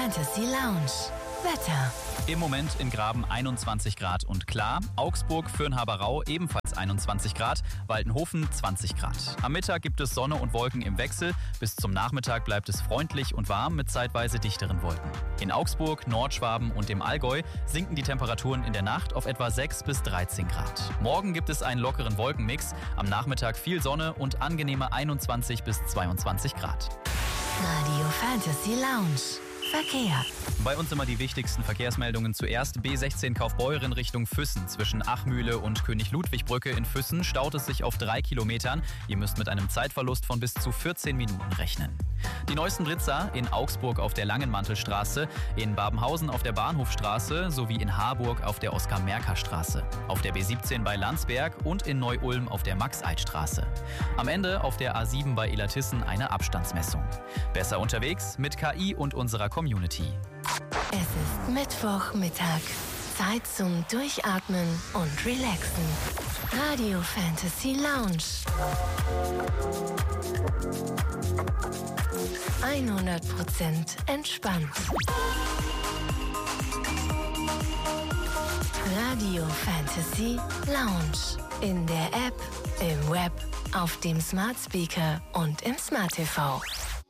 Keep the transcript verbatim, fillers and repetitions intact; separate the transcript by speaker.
Speaker 1: Fantasy Lounge. Wetter.
Speaker 2: Im Moment in Graben einundzwanzig Grad und klar. Augsburg, Fürnhaberau ebenfalls einundzwanzig Grad. Waldenhofen zwanzig Grad. Am Mittag gibt es Sonne und Wolken im Wechsel. Bis zum Nachmittag bleibt es freundlich und warm mit zeitweise dichteren Wolken. In Augsburg, Nordschwaben und dem Allgäu sinken die Temperaturen in der Nacht auf etwa sechs bis dreizehn Grad. Morgen gibt es einen lockeren Wolkenmix. Am Nachmittag viel Sonne und angenehme einundzwanzig bis zweiundzwanzig Grad.
Speaker 1: Radio Fantasy Lounge. Verkehr.
Speaker 2: Bei uns immer die wichtigsten Verkehrsmeldungen. Zuerst B sechzehn Kaufbeuren Richtung Füssen. Zwischen Achmühle und König-Ludwig-Brücke in Füssen staut es sich auf drei Kilometern. Ihr müsst mit einem Zeitverlust von bis zu vierzehn Minuten rechnen. Die neuesten Blitzer in Augsburg auf der Langenmantelstraße, in Babenhausen auf der Bahnhofstraße sowie in Harburg auf der Oskar-Merker-Straße, auf der B siebzehn bei Landsberg und in Neu-Ulm auf der Max-Eid-Straße. Am Ende auf der A sieben bei Illertissen eine Abstandsmessung. Besser unterwegs mit K I und unserer Community.
Speaker 1: Es ist Mittwochmittag. Zeit zum Durchatmen und Relaxen. Radio Fantasy Lounge. hundert Prozent entspannt. Radio Fantasy Lounge. In der App, im Web, auf dem Smart Speaker und im Smart T V.